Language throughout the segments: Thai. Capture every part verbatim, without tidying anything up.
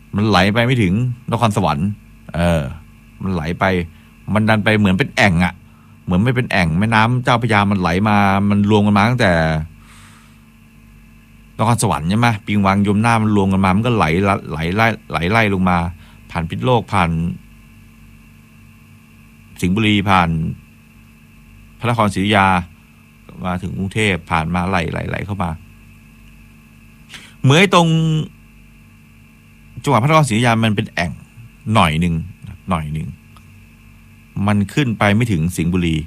มันไหลไปไม่ถึงนครสวรรค์เออมันไหลไปมันดันไปเหมือนเป็นแอ่งอะเหมือนไม่เป็นแอ่งแม่น้ำเจ้าพระยามันไหลมามันรวมกันมาตั้งแต่นครสวรรค์ใช่ไหมปิงวังยมน่ามันรวมกันมามันก็ไหลไหลไล่ไหลไล่ลงมาผ่านพิษโลกผ่านสิงห์บุรีผ่านพระนครศรีอยุธยามาถึงกรุงเทพผ่านมาไหลไหลไหลเข้ามาเหมือนตรงจังหวัดพระนครศรีอยุธยามันเป็นแอ่งหน่อยหนึ่งหน่อยหนึ่งมันขึ้นไปไม่ถึงสิงห์บุรี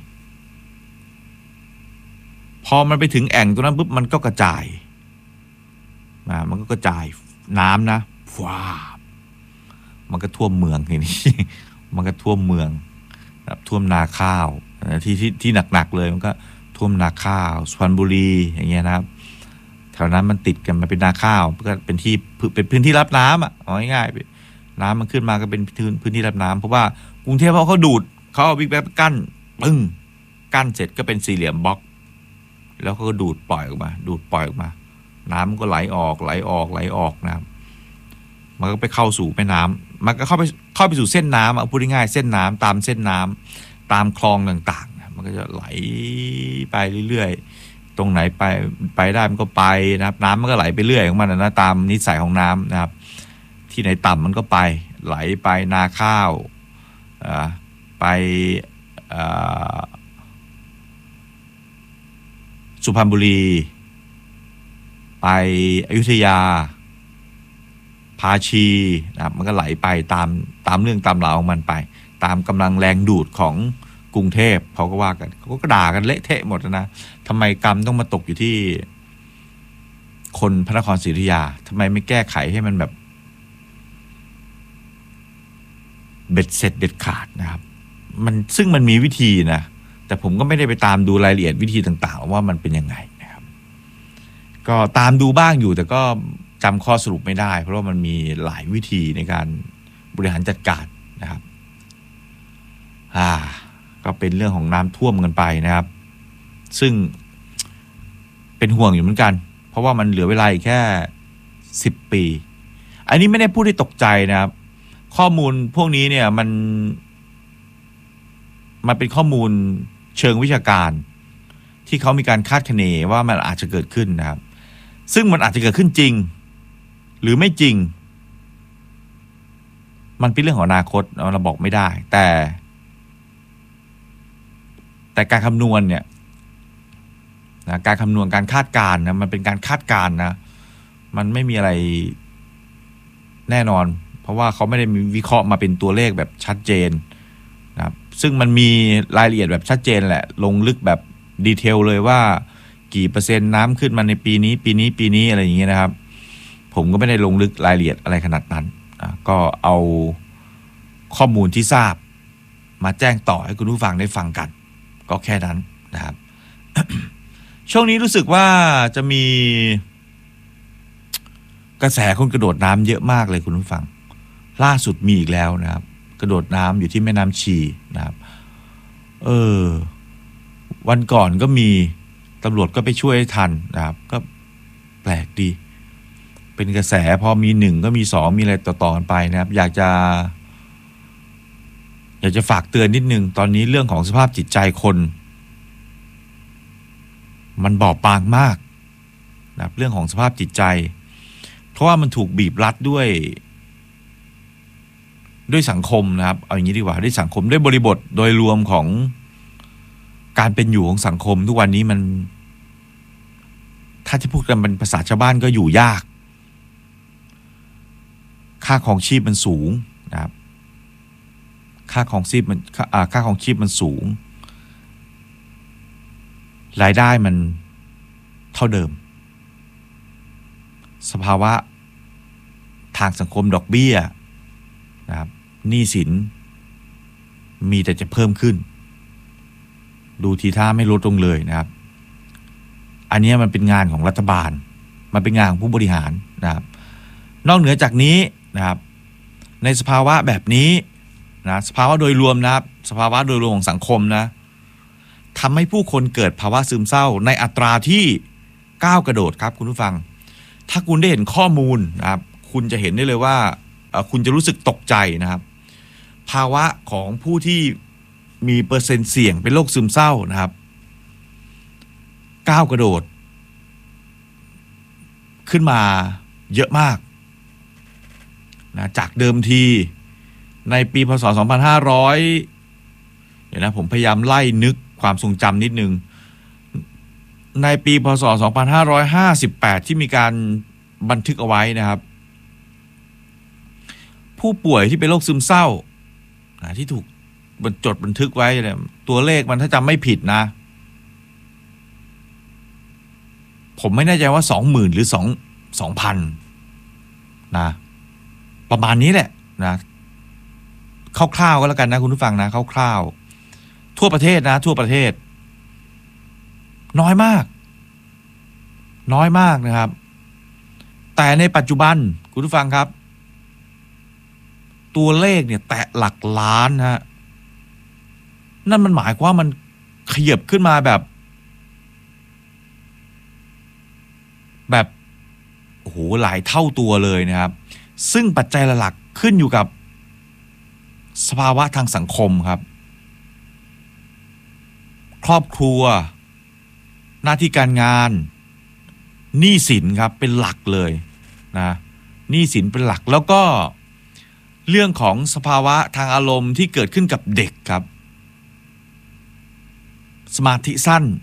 พอมันไปถึงแอ่งตรงนั้นปุ๊บมันก็กระจายมามันก็กระจายน้ำนะว้ามันก็ท่วมเมืองทีนี้ มันก็ท่วมเมืองท่วมนาข้าวที่ที่ที่หนักๆเลยมันก็ท่วมนาข้าวสุพรรณบุรีอย่างเงี้ยนะครับแถวนั้นมันติดกันมันเป็นนาข้าวก็เป็นที่เป็นพื้นที่รับน้ำอ่ะเอาง่ายๆน้ำมันขึ้นมาก็เป็นพื้นที่รับน้ำเพราะว่ากรุงเทพเขาดูดเขาเอาบิ๊กแบ๊กกั้นปึ้งกั้นเสร็จก็เป็นสี่เหลี่ยมบล็อกแล้วเขาก็ดูดปล่อยออกมาดูดปล่อยออกมาน้ำมันก็ไหลออกไหลออกไหลออกนะครับมันก็ไปเข้าสู่แม่น้ำมันก็เข้าไปเข้าไปสู่เส้นน้ำเอาพูดง่ายๆเส้นน้ำตามเส้นน้ำตามคลองต่างๆมันก็จะไหลไปเรื่อยๆตรงไหนไปไปได้มันก็ไปนะครับน้ำมันก็ไหลไปเรื่อยของมันนะตามนิสัยของน้ำนะครับที่ไหนต่ำมันก็ไปไหลไปนาข้าวไปสุพรรณบุรีไปอยุธยาภาชีนะครับมันก็ไหลไปตามตามเรื่องตามราวของมันไปตามกำลังแรงดูดของกรุงเทพเขาก็ว่ากันเขาก็ด่ากันเละเทะหมดนะทำไมกรรมต้องมาตกอยู่ที่คนพระนครศรีอยุธยาทำไมไม่แก้ไขให้มันแบบเบ็ดเสร็จเด็ดขาดนะครับมันซึ่งมันมีวิธีนะแต่ผมก็ไม่ได้ไปตามดูรายละเอียดวิธีต่างๆว่ามันเป็นยังไงนะครับก็ตามดูบ้างอยู่แต่ก็จำข้อสรุปไม่ได้เพราะว่ามันมีหลายวิธีในการบริหารจัดการนะครับอ่าก็เป็นเรื่องของน้ำท่วมกันไปนะครับซึ่งเป็นห่วงอยู่เหมือนกันเพราะว่ามันเหลือเวลาอีกแค่สิบปีอันนี้ไม่ได้พูดให้ตกใจนะครับข้อมูลพวกนี้เนี่ยมันมันเป็นข้อมูลเชิงวิชาการที่เขามีการคาดคะเนว่ามันอาจจะเกิดขึ้นนะครับซึ่งมันอาจจะเกิดขึ้นจริงหรือไม่จริงมันเป็นเรื่องของอนาคตเราบอกไม่ได้แต่แต่การคำนวณเนี่ยนะการคำนวณการคาดการณ์นะมันเป็นการคาดการณ์นะมันไม่มีอะไรแน่นอนเพราะว่าเขาไม่ได้มีวิเคราะห์มาเป็นตัวเลขแบบชัดเจนนะครับซึ่งมันมีรายละเอียดแบบชัดเจนแหละลงลึกแบบดีเทลเลยว่ากี่เปอร์เซ็นต์น้ำขึ้นมาในปีนี้ปีนี้ปีนี้อะไรอย่างเงี้ยนะครับผมก็ไม่ได้ลงลึกรายละเอียดอะไรขนาดนั้นก็เอาข้อมูลที่ทราบมาแจ้งต่อให้คุณผู้ฟังได้ฟังกันก็แค่นั้นนะครับ ช่วงนี้รู้สึกว่าจะมีกระแสคนกระโดดน้ำเยอะมากเลยคุณผู้ฟังล่าสุดมีอีกแล้วนะครับกระโดดน้ำอยู่ที่แม่น้ำชีนะครับเออวันก่อนก็มีตำรวจก็ไปช่วยทันนะครับก็แปลกดีเป็นกระแสพอมีหนึ่งก็มีสองมีอะไรต่อๆกันไปนะครับอยากจะอยากจะฝากเตือนนิดนึงตอนนี้เรื่องของสภาพจิตใจคนมันบอบบางมากนะครับเรื่องของสภาพจิตใจเพราะว่ามันถูกบีบรัดด้วยด้วยสังคมนะครับเอาอย่างนี้ดีกว่าด้วยสังคมด้วยบริบทโดยรวมของการเป็นอยู่ของสังคมทุกวันนี้มันถ้าจะพูดกันเป็นภาษาชาวบ้านก็อยู่ยากค่าครองชีพมันสูงนะครับค่าครองชีพมันค่าครองชีพมันสูงรายได้มันเท่าเดิมสภาวะทางสังคมดอกเบี้ยนะครับหนี้สินมีแต่จะเพิ่มขึ้นดูทีท่าไม่ลดลงเลยนะครับอันนี้มันเป็นงานของรัฐบาลมันเป็นงานของผู้บริหารนะครับนอกเหนือจากนี้นะครับในสภาวะแบบนี้นะสภาวะโดยรวมนะครับสภาวะโดยรวมของสังคมนะทำให้ผู้คนเกิดภาวะซึมเศร้าในอัตราที่ก้าวกระโดดครับคุณผู้ฟังถ้าคุณได้เห็นข้อมูลนะครับคุณจะเห็นได้เลยว่าคุณจะรู้สึกตกใจนะครับภาวะของผู้ที่มีเปอร์เซ็นต์เสี่ยงเป็นโรคซึมเศร้านะครับก้าวกระโดดขึ้นมาเยอะมากนะจากเดิมทีในปีพศสองพันห้าร้อยเดี๋ยวนะผมพยายามไล่นึกความทรงจำนิดนึงในปีพศสองพันห้าร้อยห้าสิบแปดที่มีการบันทึกเอาไว้นะครับผู้ป่วยที่เป็นโรคซึมเศร้าที่ถูกจดบันทึกไว้เนี่ยตัวเลขมันถ้าจำไม่ผิดนะผมไม่แน่ใจว่าสองหมื่นหรือสองสองพันนะประมาณนี้แหละนะคร่าวๆก็แล้วกันนะคุณผู้ฟังนะคร่าวๆทั่วประเทศนะทั่วประเทศน้อยมากน้อยมากนะครับแต่ในปัจจุบันคุณผู้ฟังครับตัวเลขเนี่ยแตะหลักล้านฮะนั่นมันหมายความว่ามันขยับขึ้นมาแบบแบบโอ้โหหลายเท่าตัวเลยนะครับซึ่งปัจจัยหลักๆขึ้นอยู่กับสภาวะทางสังคมครับครอบครัวหน้าที่การงานหนี้สินครับเป็นหลักเลยนะหนี้สินเป็นหลักแล้วก็เรื่องของสภาวะทางอารมณ์ที่เกิดขึ้นกับเด็กครับสมาธิสั้น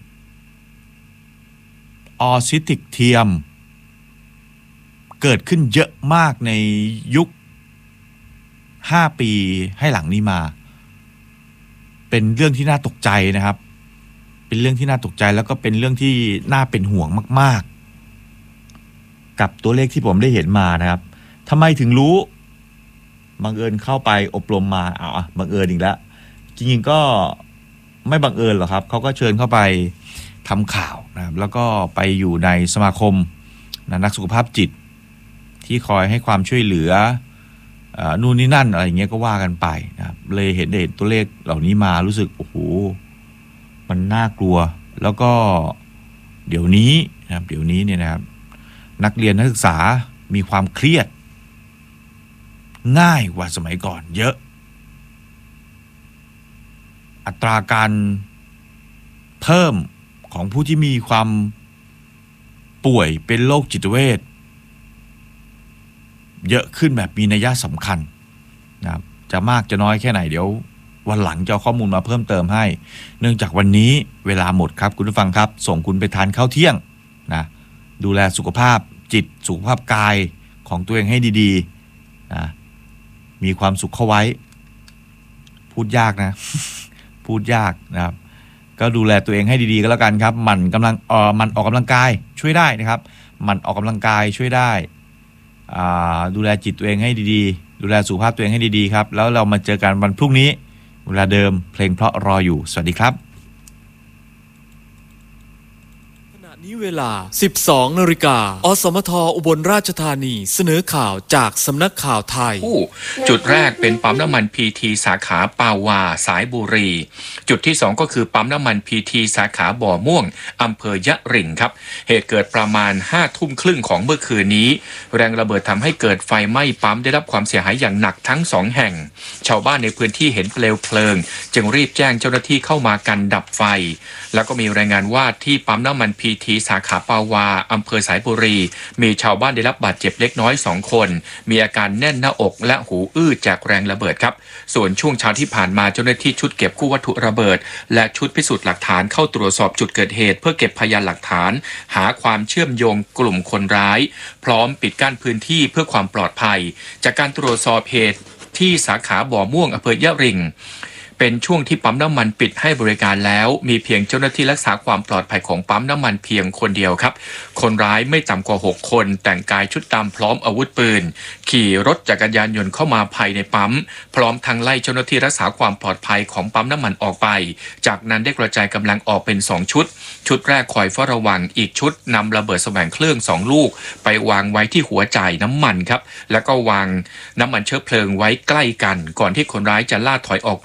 ออทิสติกเทียมเกิดขึ้นเยอะมากในยุคห้าปีให้หลังนี้มาเป็นเรื่องที่น่าตกใจนะครับเป็นเรื่องที่น่าตกใจแล้วก็เป็นเรื่องที่น่าเป็นห่วงมากๆกับตัวเลขที่ผมได้เห็นมานะครับทำไมถึงรู้บังเอิญเข้าไปอบรมมาอ้าวบังเอิญอีกแล้วจริงๆก็ไม่บังเอิญหรอกครับเขาก็เชิญเข้าไปทำข่าวนะครับแล้วก็ไปอยู่ในสมาคมนะนักสุขภาพจิตที่คอยให้ความช่วยเหลือนู่นนี่นั่นอะไรอย่างเงี้ยก็ว่ากันไปนะครับเลยเห็นเห็นตัวเลขเหล่านี้มารู้สึกโอ้โหมันน่ากลัวแล้วก็เดี๋ยวนี้นะครับเดี๋ยวนี้เนี่ยนะครับนักเรียนนักศึกษามีความเครียดง่ายกว่าสมัยก่อนเยอะอัตราการเพิ่มของผู้ที่มีความป่วยเป็นโรคจิตเวชเยอะขึ้นแบบมีนัยสำคัญนะครับจะมากจะน้อยแค่ไหนเดี๋ยววันหลังจะเอาข้อมูลมาเพิ่มเติมให้เนื่องจากวันนี้เวลาหมดครับคุณผู้ฟังครับส่งคุณไปทานข้าวเที่ยงนะดูแลสุขภาพจิตสุขภาพกายของตัวเองให้ดีๆนะมีความสุขเข้าไว้พูดยากนะ พูดยากนะครับก็ดูแลตัวเองให้ดีๆก็แล้วกันครับมันกำลังเอ่อมันออกกำลังกายช่วยได้นะครับมันออกกำลังกายช่วยได้อ่าดูแลจิตตัวเองให้ดีๆดูแลสุขภาพตัวเองให้ดีๆครับแล้วเรามาเจอกันวันพรุ่งนี้เวลาเดิมเพลงเพราะรออยู่สวัสดีครับนี้เวลา สิบสองนาฬิกา อสมทอุบลราชธานีเสนอข่าวจากสำนักข่าวไทยจุดแรกเป็นปั๊มน้ำมันพีทีสาขาปาวาสายบุรีจุดที่สองก็คือปั๊มน้ำมันพีทีสาขาบ่อม่วงอำเภอยะริงครับเหตุเกิดประมาณห้าทุ่มครึ่งของเมื่อคืนนี้แรงระเบิดทำให้เกิดไฟไหม้ปั๊มได้รับความเสียหายอย่างหนักทั้งสองแห่งชาวบ้านในพื้นที่เห็นเปลวเพลิงจึงรีบแจ้งเจ้าหน้าที่เข้ามากันดับไฟแล้วก็มีรายงานว่าที่ปั๊มน้ำมันพีทีสาขาปาวาอำเภอสายบุรีมีชาวบ้านได้รับบาดเจ็บเล็กน้อยสองคนมีอาการแน่นหน้าอกและหูอื้อจากแรงระเบิดครับส่วนช่วงเช้าที่ผ่านมาเจ้าหน้าที่ชุดเก็บกู้วัตถุระเบิดและชุดพิสูจน์หลักฐานเข้าตรวจสอบจุดเกิดเหตุเพื่อเก็บพยานหลักฐานหาความเชื่อมโยงกลุ่มคนร้ายพร้อมปิดกั้นพื้นที่เพื่อความปลอดภัยจากการตรวจสอบเหตุที่สาขาบ่อม่วงอำเภอยะริงเป็นช่วงที่ปั๊มน้ำมันปิดให้บริการแล้วมีเพียงเจ้าหน้าที่รักษาความปลอดภัยของปั๊มน้ำมันเพียงคนเดียวครับคนร้ายไม่ต่ำกว่าหกคนแต่งกายชุดดำพร้อมอาวุธปืนขี่รถจักรยานยนต์เข้ามาภายในปั๊มพร้อมทั้งไล่เจ้าหน้าที่รักษาความปลอดภัยของปั๊มน้ำมันออกไปจากนั้นได้กระจายกำลังออกเป็นสองชุดชุดแรกคอยเฝ้าระวังอีกชุดนำระเบิดแสวงเครื่องสองลูกไปวางไว้ที่หัวจ่ายน้ำมันครับแล้วก็วางน้ำมันเชื้อเพลิงไว้ใกล้กันก่อนที่คนร้ายจะล่าถอยออกไป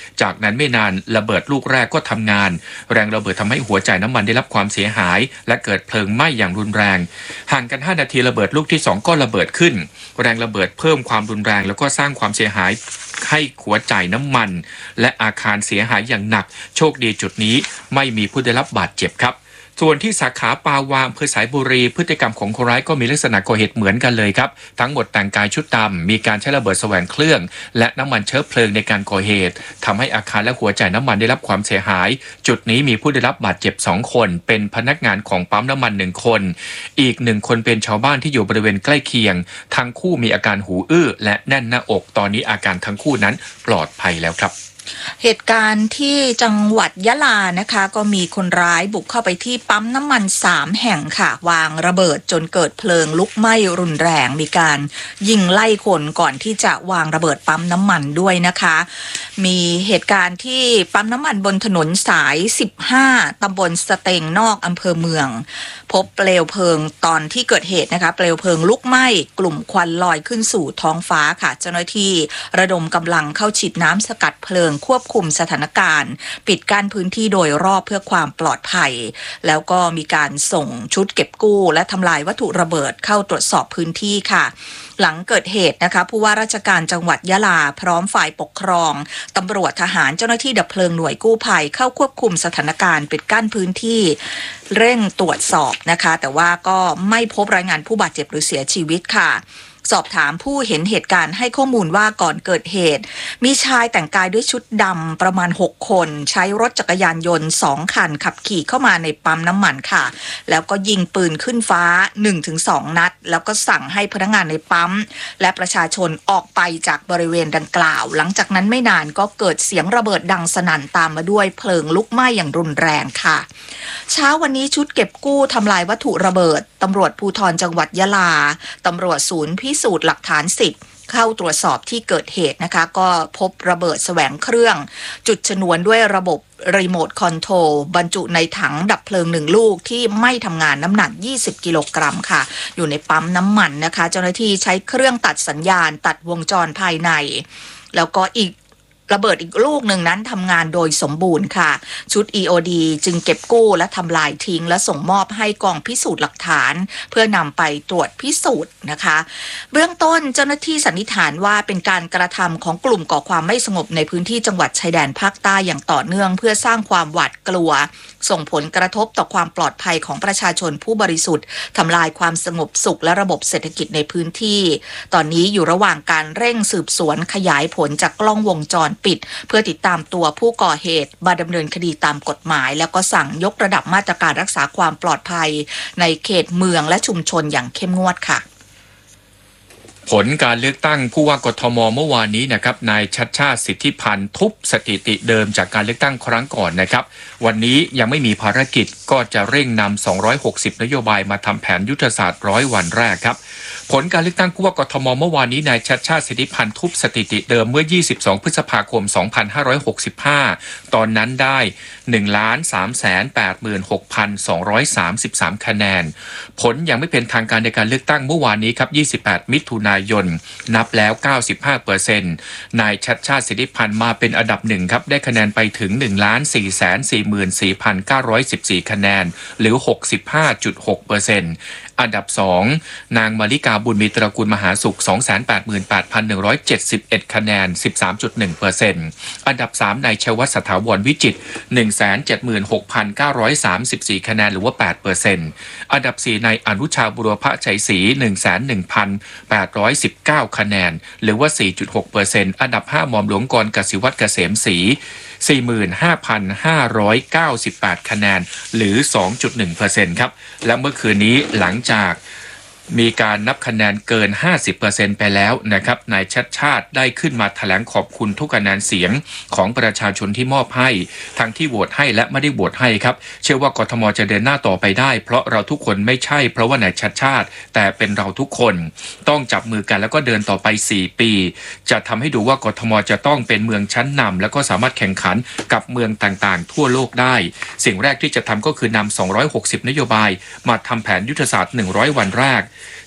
จากนั้นไม่นานระเบิดลูกแรกก็ทำงานแรงระเบิดทำให้หัวจ่ายน้ำมันได้รับความเสียหายและเกิดเพลิงไหม้อย่างรุนแรงห่างกันห้านาทีระเบิดลูกที่สองก็ระเบิดขึ้นแรงระเบิดเพิ่มความรุนแรงแล้วก็สร้างความเสียหายให้หัวจ่ายน้ำมันและอาคารเสียหายอย่างหนักโชคดีจุดนี้ไม่มีผู้ได้รับบาดเจ็บครับส่วนที่สาขาปาวาอำเภอสายบุรีพฤติกรรมของคนร้ายก็มีลักษณะก่อเหตุเหมือนกันเลยครับทั้งหมดแต่งกายชุดดำมีการใช้ระเบิดแสวงเครื่องและน้ำมันเชื้อเพลิงในการก่อเหตุทำให้อาคารและหัวจ่ายน้ำมันได้รับความเสียหายจุดนี้มีผู้ได้รับบาดเจ็บสองคนเป็นพนักงานของปั๊มน้ำมันหนึ่งคนอีกหนึ่งคนเป็นชาวบ้านที่อยู่บริเวณใกล้เคียงทั้งคู่มีอาการหูอื้อและแน่นหน้าอกตอนนี้อาการทั้งคู่นั้นปลอดภัยแล้วครับเหตุการณ์ที่จังหวัดยะลานะคะก็มีคนร้ายบุกเข้าไปที่ปั๊มน้ำมันสามแห่งค่ะวางระเบิดจนเกิดเพลิงลุกไหม้รุนแรงมีการยิงไล่คนก่อนที่จะวางระเบิดปั๊มน้ำมันด้วยนะคะมีเหตุการณ์ที่ปั๊มน้ำมันบนถนนสายสิบห้าตำบลสเตงนอกอำเภอเมืองพบเปลวเพลิงตอนที่เกิดเหตุนะคะเปลวเพลิงลุกไหม้กลุ่มควันลอยขึ้นสู่ท้องฟ้าค่ะเจ้าหน้าที่ระดมกำลังเข้าฉีดน้ำสกัดเพลิงควบคุมสถานการณ์ปิดกั้นพื้นที่โดยรอบเพื่อความปลอดภัยแล้วก็มีการส่งชุดเก็บกู้และทำลายวัตถุระเบิดเข้าตรวจสอบพื้นที่ค่ะหลังเกิดเหตุนะคะผู้ว่าราชการจังหวัดยะลาพร้อมฝ่ายปกครองตำรวจทหารเจ้าหน้าที่ดับเพลิงหน่วยกู้ภัยเข้าควบคุมสถานการณ์ปิดกั้นพื้นที่เร่งตรวจสอบนะคะแต่ว่าก็ไม่พบรายงานผู้บาดเจ็บหรือเสียชีวิตค่ะสอบถามผู้เห็นเหตุการณ์ให้ข้อมูลว่าก่อนเกิดเหตุมีชายแต่งกายด้วยชุดดำประมาณหกคนใช้รถจักรยานยนต์สองคันขับขี่เข้ามาในปั๊มน้ำมันค่ะแล้วก็ยิงปืนขึ้นฟ้า หนึ่งถึงสอง นัดแล้วก็สั่งให้พนักงานในปั๊มและประชาชนออกไปจากบริเวณดังกล่าวหลังจากนั้นไม่นานก็เกิดเสียงระเบิดดังสนั่นตามมาด้วยเพลิงลุกไหม้อย่างรุนแรงค่ะเช้าวันนี้ชุดเก็บกู้ทำลายวัตถุระเบิดตำรวจภูธรจังหวัดยะลาตำรวจศูนย์พิสูจน์หลักฐานสิบเข้าตรวจสอบที่เกิดเหตุนะคะก็พบระเบิดแสวงเครื่องจุดชนวนด้วยระบบรีโมทคอนโทรลบรรจุในถังดับเพลิงหนึ่งลูกที่ไม่ทำงานน้ำหนักยี่สิบกิโลกรัมค่ะอยู่ในปั๊มน้ำมันนะคะเจ้าหน้าที่ใช้เครื่องตัดสัญญาณตัดวงจรภายในแล้วก็อีกระเบิดอีกลูกหนึ่งนั้นทำงานโดยสมบูรณ์ค่ะชุด อี โอ ดี จึงเก็บกู้และทำลายทิ้งและส่งมอบให้กองพิสูจน์หลักฐานเพื่อนำไปตรวจพิสูจน์นะคะเบื้องต้นเจ้าหน้าที่สันนิษฐานว่าเป็นการกระทำของกลุ่มก่อความไม่สงบในพื้นที่จังหวัดชายแดนภาคใต้อย่างต่อเนื่องเพื่อสร้างความหวาดกลัวส่งผลกระทบต่อความปลอดภัยของประชาชนผู้บริสุทธิ์ทำลายความสงบสุขและระบบเศรษฐกิจในพื้นที่ตอนนี้อยู่ระหว่างการเร่งสืบสวนขยายผลจากกล้องวงจรปิดเพื่อติดตามตัวผู้ก่อเหตุมาดำเนินคดีตามกฎหมายแล้วก็สั่งยกระดับมาตรการรักษาความปลอดภัยในเขตเมืองและชุมชนอย่างเข้มงวดค่ะผลการเลือกตั้งผู้ว่ากทมเมื่อวานนี้นะครับนายชัชชาติสิทธิพันธ์ทุบสถิติเดิมจากการเลือกตั้งครั้งก่อนนะครับวันนี้ยังไม่มีภารกิจก็จะเร่งนำสองร้อยหกสิบนโยบายมาทำแผนยุทธศาสตร์ร้อยวันแรกครับผลการเลือกตั้งผู้ว่ากทมเมื่อวานนี้นายชัชชาติสิทธิพันธ์ทุบสถิติเดิมเมื่อยี่สิบสองพฤษภาคมสองพันห้าร้อยหกสิบห้าตอนนั้นได้ หนึ่งล้านสามแสนแปดหมื่นหกพันสองร้อยสามสิบสาม คะแนนผลยังไม่เป็นทางการในการเลือกตั้งเมื่อวานนี้ครับยี่สิบแปดมิถุนายนนับแล้ว เก้าสิบห้าเปอร์เซ็นต์ นายชัชชาติสิทธิพันธ์มาเป็นอันดับหนึ่งครับได้คะแนนไปถึง หนึ่งล้านสี่แสนสี่หมื่นสี่พันเก้าร้อยสิบสี่ คะแนนหรือ หกสิบห้าจุดหกเปอร์เซ็นต์ อันดับสองนางมาริกาบุญมีตระกูลมหาสุข สองแสนแปดหมื่นแปดพันหนึ่งร้อยเจ็ดสิบเอ็ด คะแนน สิบสามจุดหนึ่งเปอร์เซ็นต์ อันดับสามนายชัยวัฒน์สถาวรวิจิตร หนึ่งแสนเจ็ดหมื่นหกพันเก้าร้อยสามสิบสี่ คะแนนหรือว่า แปดเปอร์เซ็นต์ อันดับสี่นายอนุชาบุรพชัยศรี หนึ่งแสนหนึ่งพันแปดร้อยสิบเก้า คะแนนหรือว่า สี่จุดหกเปอร์เซ็นต์ อันดับห้าหม่อมหลวงกรกสิวัฒน์เกษมศรี สี่หมื่นห้าพันห้าร้อยเก้าสิบแปด คะแนนหรือ สองจุดหนึ่งเปอร์เซ็นต์ ครับและเมื่อคืนนี้หลังจากมีการนับคะแนนเกิน ห้าสิบเปอร์เซ็นต์ ไปแล้วนะครับนายชัชชาติได้ขึ้นมาแถลงขอบคุณทุกคะแนนเสียงของประชาชนที่มอบให้ทั้งที่โหวตให้และไม่ได้โหวตให้ครับเชื่อว่ากทมจะเดินหน้าต่อไปได้เพราะเราทุกคนไม่ใช่เพราะว่านายชัชชาติแต่เป็นเราทุกคนต้องจับมือกันแล้วก็เดินต่อไปสี่ปีจะทำให้ดูว่ากทมจะต้องเป็นเมืองชั้นนำแล้วก็สามารถแข่งขันกับเมืองต่างๆทั่วโลกได้สิ่งแรกที่จะทำก็คือนำสองร้อยหกสิบนโยบายมาทำแผนยุทธศาสตร์หนึ่งร้อยวันแรก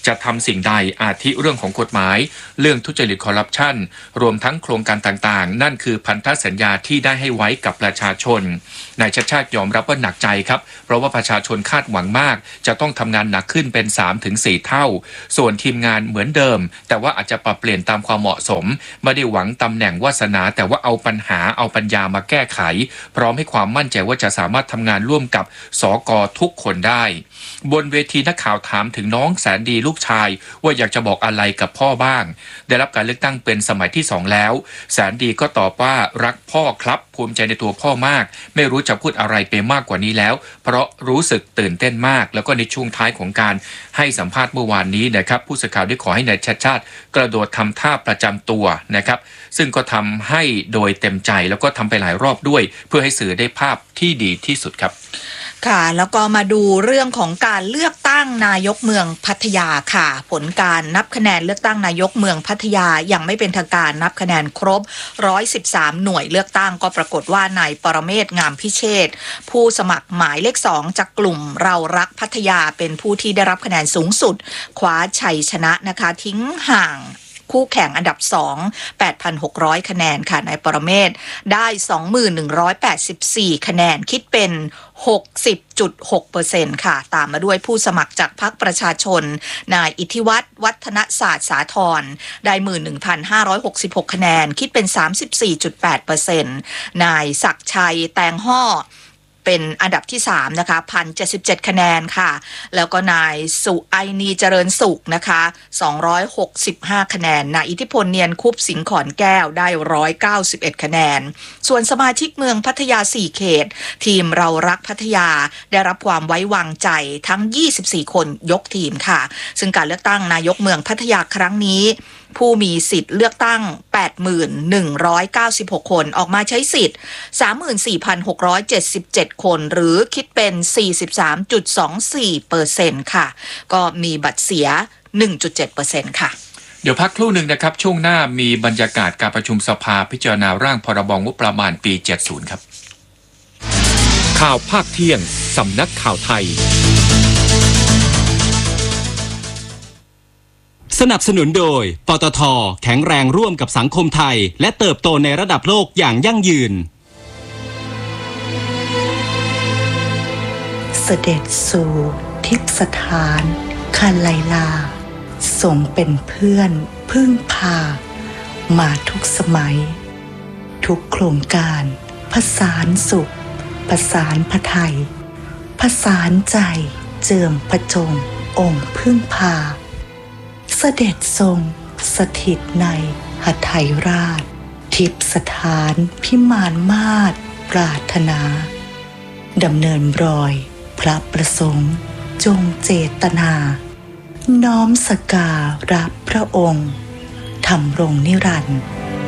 จะทำสิ่งใดอาทิเรื่องของกฎหมายเรื่องทุจริตคอร์รัปชันรวมทั้งโครงการต่างๆนั่นคือพันธสัญญาที่ได้ให้ไว้กับประชาชนนายชัชชาติยอมรับว่าหนักใจครับเพราะว่าประชาชนคาดหวังมากจะต้องทำงานหนักขึ้นเป็น สามถึงสี่ เท่าส่วนทีมงานเหมือนเดิมแต่ว่าอาจจะปรับเปลี่ยนตามความเหมาะสมไม่ได้หวังตำแหน่งวาสนาแต่ว่าเอาปัญหาเอาปัญญามาแก้ไขพร้อมให้ความมั่นใจว่าจะสามารถทำงานร่วมกับสก.ทุกคนได้บนเวทีนักข่าวถามถึงน้องแสนดีลูกชายว่าอยากจะบอกอะไรกับพ่อบ้างได้รับการเลือกตั้งเป็นสมัยที่สองแล้วแสนดีก็ตอบว่ารักพ่อครับภูมิใจในตัวพ่อมากไม่รู้จะพูดอะไรไปมากกว่านี้แล้วเพราะรู้สึกตื่นเต้นมากแล้วก็ในช่วงท้ายของการให้สัมภาษณ์เมื่อวานนี้นะครับผู้สื่อข่าวได้ขอให้นายชัชชาติกระโดดทำท่าประจำตัวนะครับซึ่งก็ทำให้โดยเต็มใจแล้วก็ทำไปหลายรอบด้วยเพื่อให้สื่อได้ภาพที่ดีที่สุดครับค่ะแล้วก็มาดูเรื่องของการเลือกตั้งนายกเมืองพัทยาค่ะผลการนับคะแนนเลือกตั้งนายกเมืองพัทยายังไม่เป็นทางการนับคะแนนครบหนึ่งร้อยสิบสามหน่วยเลือกตั้งก็ปรากฏว่านายปรเมศ งามพิเชษฐ์ผู้สมัครหมายเลขสองจากกลุ่มเรารักพัทยาเป็นผู้ที่ได้รับคะแนนสูงสุดคว้าชัยชนะนะคะทิ้งห่างคู่แข่งอันดับสอง แปดพันหกร้อย คะแนนค่ะนายปรเมศได้ สองพันหนึ่งร้อยแปดสิบสี่ คะแนนคิดเป็น หกสิบจุดหกเปอร์เซ็นต์ ค่ะตามมาด้วยผู้สมัครจากพรรคประชาชนนายอิทธิวัฒน์วัฒนศาสตร์สาธรได้ หนึ่งหมื่นหนึ่งพันห้าร้อยหกสิบหก คะแนนคิดเป็น สามสิบสี่จุดแปดเปอร์เซ็นต์ นายศักดิ์ชัยแตงห่อเป็นอันดับที่สามนะคะ หนึ่งพันเจ็ดสิบเจ็ด คะแนนค่ะแล้วก็นายสุไอนีเจริญสุขนะคะสองร้อยหกสิบห้าคะแนนนายอิทธิพลเนียนคุปสิงห์ขอนแก้วได้หนึ่งร้อยเก้าสิบเอ็ดคะแนนส่วนสมาชิกเมืองพัทยาสี่เขตทีมเรารักพัทยาได้รับความไว้วางใจทั้งยี่สิบสี่คนยกทีมค่ะซึ่งการเลือกตั้งนายกเมืองพัทยาครั้งนี้ผู้มีสิทธิ์เลือกตั้ง แปดหมื่นหนึ่งร้อยเก้าสิบหก คนออกมาใช้สิทธิ์ สามหมื่นสี่พันหกร้อยเจ็ดสิบเจ็ด คนหรือคิดเป็น สี่สิบสามจุดสองสี่เปอร์เซ็นต์ ค่ะก็มีบัตรเสีย หนึ่งจุดเจ็ดเปอร์เซ็นต์ ค่ะเดี๋ยวพักครู่หนึ่งนะครับช่วงหน้ามีบรรยากาศการประชุมสภาพิจารณาร่างพรบงบประมาณปีเจ็ดสิบครับข่าวภาคเที่ยงสำนักข่าวไทยสนับสนุนโดยปตท.แข็งแรงร่วมกับสังคมไทยและเติบโตในระดับโลกอย่างยั่งยืนเสด็จสู่ทิพสถานคันไลลาทรงเป็นเพื่อนพึ่งพามาทุกสมัยทุกโครงการผสานสุขผสานพระไทยผสานใจเจิมพระจงองค์พึ่งพาเสด็จทรงสถิตในหทัยราชทิพสถานพิมานมาศปรารถนาดำเนินรอยพระประสงค์จงเจตนาน้อมสการะพระองค์ทำรงนิรันดร์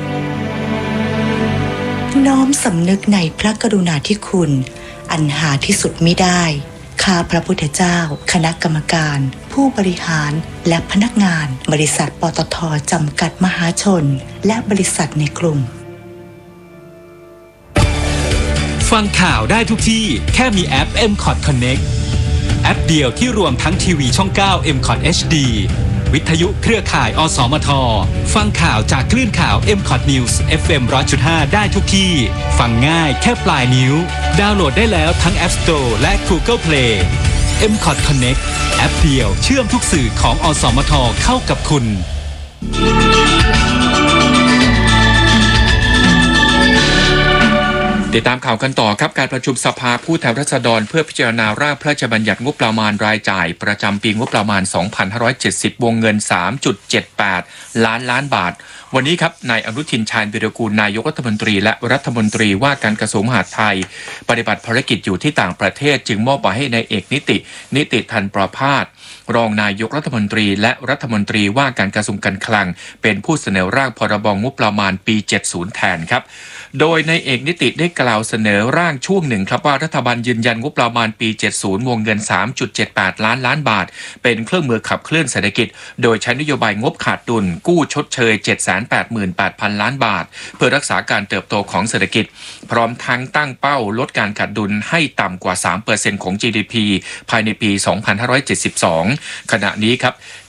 น้อมสำนึกในพระกรุณาธิคุณอันหาที่สุดมิได้ข้าพระพุทธเจ้าคณะกรรมการผู้บริหารและพนักงานบริษัทปตท.จำกัดมหาชนและบริษัทในกลุ่มฟังข่าวได้ทุกที่แค่มีแอป เอ็ม คอท Connect แอปเดียวที่รวมทั้งทีวีช่องเก้า เอ็ม คอท เอช ดี วิทยุเครือข่ายอสมทฟังข่าวจากคลื่นข่าว เอ็ม คอท News เอฟ เอ็ม หนึ่งร้อยจุดห้า ได้ทุกที่ฟังง่ายแค่ปลายนิ้วดาวน์โหลดได้แล้วทั้ง App Store และ Google Play เอ็ม คอท Connect แอปเดียวเชื่อมทุกสื่อของอสมทเข้ากับคุณติดตามข่าวกันต่อครับการประชุมสภาผู้แทนราษฎรเพื่อพิจารณาร่างพระราชบัญญัติงบประมาณรายจ่ายประจำปีงบประมาณ สองพันห้าร้อยเจ็ดสิบ วงเงิน สามจุดเจ็ดแปด ล้านล้านบาทวันนี้ครับนายอนุทินชาญวิรากูลนายกรัฐมนตรีและรัฐมนตรีว่าการกระทรวงมหาดไทยปฏิบัติภารกิจอยู่ที่ต่างประเทศจึงมอบหมายให้นายเอกนิตินิติธันประภาสรองนายกรัฐมนตรีและรัฐมนตรีว่าการกระทรวงการคลังเป็นผู้เสนอร่างพรบงบประมาณปีเจ็ดสิบแทนครับโดยนายเอกนิติได้กล่าวเสนอร่างช่วงหนึ่งครับว่ารัฐบาลยืนยันงบประมาณปีเจ็ดสิบวงเงิน สามจุดเจ็ดแปด ล้านล้านบาทเป็นเครื่องมือขับเคลื่อนเศรษฐกิจโดยใช้นโยบายงบขาดดุลกู้ชดเชย เจ็ดแสนแปดหมื่นแปดพัน ล้านบาทเพื่อรักษาการเติบโตของเศรษฐกิจพร้อมทั้งตั้งเป้าลดการขาดดุลให้ต่ำกว่า สามเปอร์เซ็นต์ ของ จี ดี พี ภายในปี สองพันห้าร้อยเจ็ดสิบสอง ขณะนี้ครับ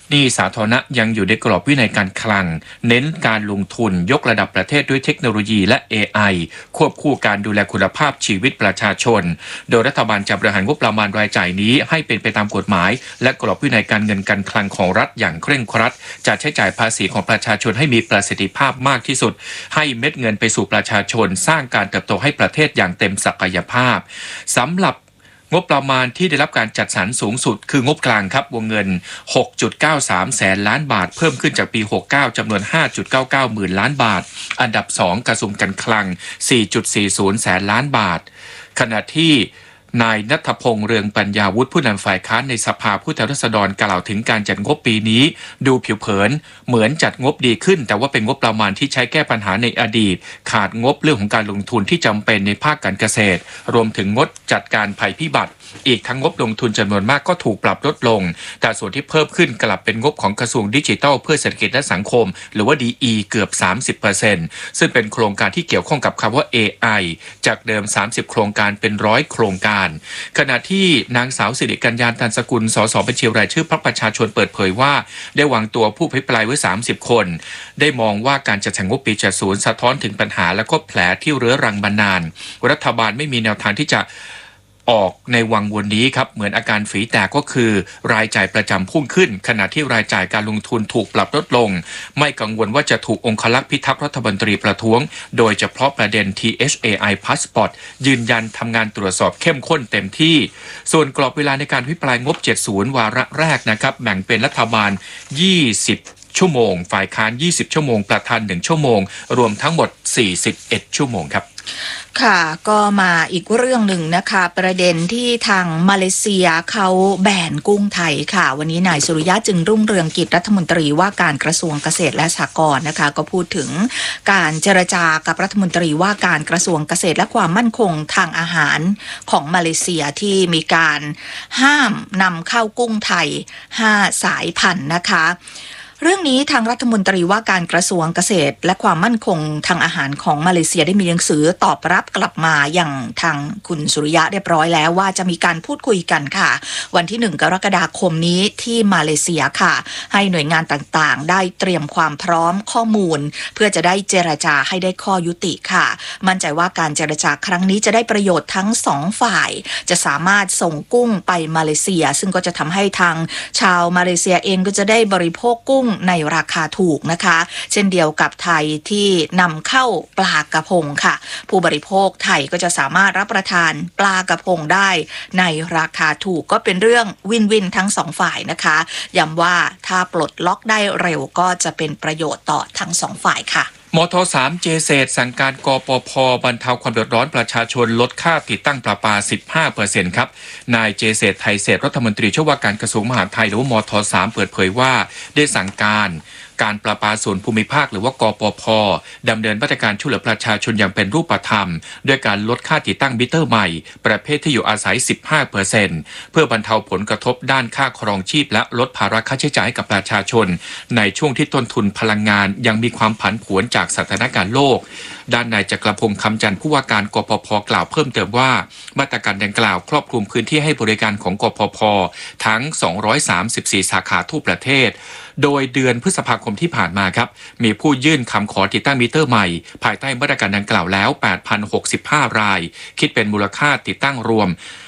หนี้สาธารณะยังอยู่ในกรอบวินัยการคลังเน้นการลงทุนยกระดับประเทศด้วยเทคโนโลยีและ เอ ไอ ควบคู่การดูแลคุณภาพชีวิตประชาชนโดยรัฐบาลจะบริหารงบประมาณรายจ่ายนี้ให้เป็นไปตามกฎหมายและกรอบวินัยการเงินการคลังของรัฐอย่างเคร่งครัดจะใช้จ่ายภาษีของประชาชนให้มีประสิทธิภาพมากที่สุดให้เม็ดเงินไปสู่ประชาชนสร้างการเติบโตให้ประเทศอย่างเต็มศักยภาพสำหรับงบประมาณที่ได้รับการจัดสรรสูงสุดคืองบกลางครับวงเงิน หกจุดเก้าสาม แสนล้านบาทเพิ่มขึ้นจากปี หกสิบเก้า จำนวน ห้าจุดเก้าเก้า หมื่นล้านบาทอันดับสองกระทรวงการคลัง สี่จุดสี่ศูนย์ แสนล้านบาทขณะที่นายณัฐพงษ์เรืองปัญญาวุฒิผู้นำฝ่ายค้านในสภาผู้แทนราษฎรกล่าวถึงการจัดงบปีนี้ดูผิวเผินเหมือนจัดงบดีขึ้นแต่ว่าเป็นงบประมาณที่ใช้แก้ปัญหาในอดีตขาดงบเรื่องของการลงทุนที่จำเป็นในภาคการเกษตรรวมถึงงดจัดการภัยพิบัติอีกทั้งงบลงทุนจำนวนมากก็ถูกปรับลดลงแต่ส่วนที่เพิ่มขึ้นกลับเป็นงบของกระทรวงดิจิทัลเพื่อเศรษฐกิจและสังคมหรือว่า ดี อี เกือบ สามสิบเปอร์เซ็นต์ ซึ่งเป็นโครงการที่เกี่ยวข้องกับคำว่า เอ ไอ จากเดิมสามสิบโครงการเป็นร้อยโครงการขณะที่นางสาวสิริกัญญา ตันสกุลสสบัญชีรายชื่อพรรคประชาชนเปิดเผยว่าได้วางตัวผู้อภิปรายไว้สามสิบคนได้มองว่าการจัดสรรงบปีเจ็ดสิบสะท้อนถึงปัญหาและก็แผลที่เรื้อรังมานานรัฐบาลไม่มีแนวทางที่จะออกในวังวนนี้ครับเหมือนอาการฝีแตกก็คือรายจ่ายประจำพุ่งขึ้นขณะที่รายจ่ายการลงทุนถูกปรับลดลงไม่กังวลว่าจะถูกองครักษ์พิทักษ์รัฐมนตรีประท้วงโดยเฉพาะประเด็น ที เอช เอ ไอ Passport ยืนยันทำงานตรวจสอบเข้มข้นเต็มที่ส่วนกรอบเวลาในการอภิปรายงบเจ็ดสิบวาระแรกนะครับแบ่งเป็นรัฐบาลยี่สิบชั่วโมงฝ่ายค้านยี่สิบชั่วโมงประธานหนึ่งชั่วโมงรวมทั้งหมดสี่สิบเอ็ดชั่วโมงครับค่ะก็มาอีกเรื่องหนึ่งนะคะประเด็นที่ทางมาเลเซียเขาแบนกุ้งไทยค่ะวันนี้นายสุริยะจึงรุ่งเรืองกิจรัฐมนตรีว่าการกระทรวงเกษตรและสหกรณ์นะคะก็พูดถึงการเจรจากับรัฐมนตรีว่าการกระทรวงเกษตรและความมั่นคงทางอาหารของมาเลเซียที่มีการห้ามนำเข้ากุ้งไทยห้าสายพันธุ์นะคะเรื่องนี้ทางรัฐมนตรีว่าการกระทรวงเกษตรและความมั่นคงทางอาหารของมาเลเซียได้มีหนังสือตอบรับกลับมาอย่างทางคุณสุริยะเรียบร้อยแล้วว่าจะมีการพูดคุยกันค่ะวันที่หนึ่งกรกฎาคมนี้ที่มาเลเซียค่ะให้หน่วยงานต่างๆได้เตรียมความพร้อมข้อมูลเพื่อจะได้เจรจาให้ได้ข้อยุติค่ะมั่นใจว่าการเจรจาครั้งนี้จะได้ประโยชน์ทั้งสองฝ่ายจะสามารถส่งกุ้งไปมาเลเซียซึ่งก็จะทำให้ทางชาวมาเลเซียเองก็จะได้บริโภคกุ้งในราคาถูกนะคะเช่นเดียวกับไทยที่นำเข้าปลากระพงค่ะผู้บริโภคไทยก็จะสามารถรับประทานปลากระพงได้ในราคาถูกก็เป็นเรื่องวินวินทั้งสองฝ่ายนะคะย้ำว่าถ้าปลดล็อกได้เร็วก็จะเป็นประโยชน์ต่อทั้งสองฝ่ายค่ะมท สาม เจเศษสั่งการกปภ.บรรเทาความเดือดร้อนประชาชนลดค่าติดตั้งประปา สิบห้าเปอร์เซ็นต์ ครับนายเจเศษไทยเศษรัฐมนตรีช่วยว่าการกระทรวงมหาดไทยหรือว่ามท สาม เปิดเผยว่าได้สั่งการการประปาส่วนภูมิภาคหรือว่ากปภ.ดำเนินมาตรการช่วยเหลือประชาชนอย่างเป็นรูปธรรมด้วยการลดค่าติดตั้งมิเตอร์ใหม่ประเภทที่อยู่อาศัย สิบห้าเปอร์เซ็นต์ เพื่อบรรเทาผลกระทบด้านค่าครองชีพและลดภาระค่าใช้จ่ายให้กับประชาชนในช่วงที่ต้นทุนพลังงานยังมีความผันผวนจากสถานการณ์โลกด้านนายจักรพงษ์คำจันทร์ผู้ว่าการกปภ.กล่าวเพิ่มเติมว่ามาตรการดังกล่าวครอบคลุมพื้นที่ให้บริการของกปภ.ทั้งสองร้อยสามสิบสี่สาขาทั่วประเทศโดยเดือนพฤษภาคมที่ผ่านมาครับมีผู้ยื่นคำขอติดตั้งมิเตอร์ใหม่ภายใต้มาตรการดังกล่าวแล้ว แปดพันหกสิบห้า รายคิดเป็นมูลค่าติดตั้งรวม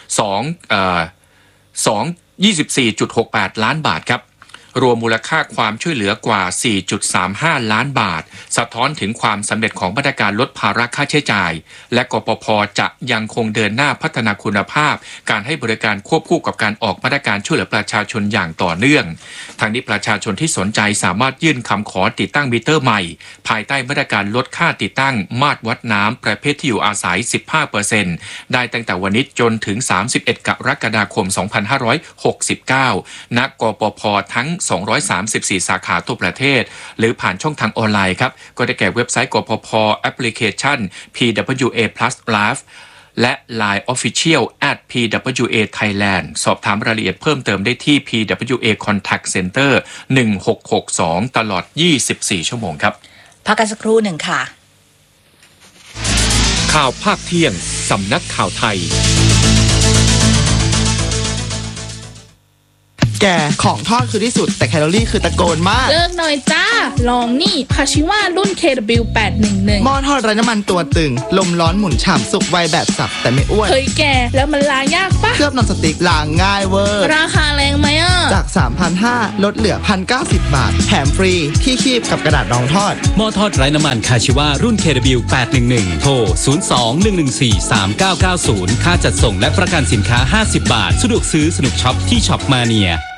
2เอ่อ2 ยี่สิบสี่จุดหกแปด ล้านบาทครับรวมมูลค่าความช่วยเหลือกว่า สี่จุดสามห้า ล้านบาทสะท้อนถึงความสำเร็จของมาตรการลดภาระค่าใช้จ่ายและกปภ.จะยังคงเดินหน้าพัฒนาคุณภาพการให้บริการควบคู่กับการออกมาตรการช่วยเหลือประชาชนอย่างต่อเนื่องทางนี้ประชาชนที่สนใจสามารถยื่นคำขอติดตั้งมิเตอร์ใหม่ภายใต้มาตรการลดค่าติดตั้งมาตรวัดน้ำประเภทที่อยู่อาศัย สิบห้าเปอร์เซ็นต์ ได้ตั้งแต่วันนี้จนถึงสามสิบเอ็ดกรกฎาคมสองพันห้าร้อยหกสิบเก้าณกปภ.ทั้งสองร้อยสามสิบสี่สาขาทั่วประเทศหรือผ่านช่องทางออนไลน์ครับก็ได้แก่เว็บไซต์กปภ.แอปพลิเคชัน พี ดับเบิลยู เอ Plus Live และ ไลน์ Official แอท พี ดับเบิลยู เอ Thailand สอบถามรายละเอียดเพิ่มเติมได้ที่ พี ดับเบิลยู เอ Contact Center หนึ่งหกหกสองตลอดยี่สิบสี่ชั่วโมงครับพักกันสักครู่หนึ่งค่ะข่าวภาคเที่ยงสำนักข่าวไทยแกของทอดคือที่สุดแต่แคลอรี่คือตะโกนมากเลิกหน่อยจ้า ลองนี่คาชิวารุ่น เค ดับเบิลยู แปดหนึ่งหนึ่งหม้อทอดไร้น้ำมันตัวตึง ลมร้อนหมุนฉ่ำสุกไวแบบสับแต่ไม่อ้วนเฮ้ยแกแล้วมันล้างยากปะเคลือบนอนสติ๊กล้างง่ายเวอร์ราคาแรงไหมอ่ะจาก สามพันห้าร้อย ลดเหลือ หนึ่งพันเก้าสิบ บาท แถมฟรีที่คีบกับกระดาษรองทอดหม้อทอดไร้น้ำมันคาชิวารุ่น เค ดับเบิลยู แปดหนึ่งหนึ่ง โทร ศูนย์ สอง หนึ่ง หนึ่ง สี่ สาม เก้า เก้า ศูนย์ ค่าจัดส่งและประกันสินค้า ห้าสิบบาท สะดวกซื้อสนุกช็อปที่ช็อปมาเนีย